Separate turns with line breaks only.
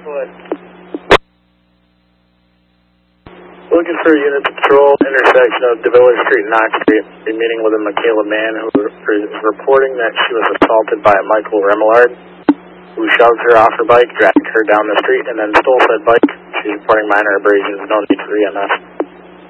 What? Looking for unit patrol, intersection of DeVilla Street and Knox Street. Be meeting with a Michaela Mann who is reporting that she was assaulted by a Michael Remillard, who shoved her off her bike, dragged her down the street, and then stole said bike. She's reporting minor abrasions, no need for EMS.